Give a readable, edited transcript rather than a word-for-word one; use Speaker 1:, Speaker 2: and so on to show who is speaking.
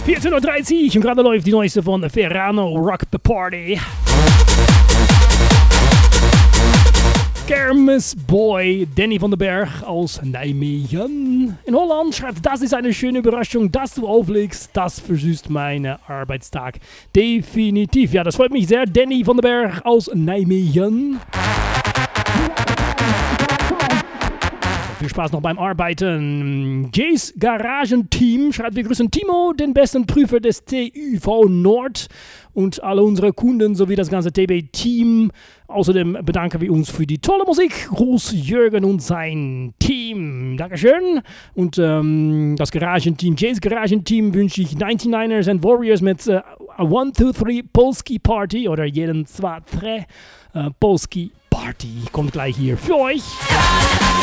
Speaker 1: 14:30 Uhr und gerade läuft die neueste von Ferrano, Rock the Party. Kermis Boy, Danny van den Berg aus Nijmegen. In Holland schreibt, das ist eine schöne Überraschung, dass du auflegst. Das versüßt meinen Arbeitstag. Definitiv. Ja, das freut mich sehr. Danny van den Berg aus Nijmegen. Viel Spaß noch beim Arbeiten. Jays Garagenteam schreibt, wir grüßen Timo, den besten Prüfer des TÜV Nord und alle unsere Kunden sowie das ganze TB-Team. Außerdem bedanken wir uns für die tolle Musik. Gruß Jürgen und sein Team. Dankeschön. Und das Garagenteam, Jays Garagenteam, wünsche ich 99ers and Warriors mit 1, 2, 3 Polski Party oder jeden 2, 3 Polski Party. Kommt gleich hier für euch.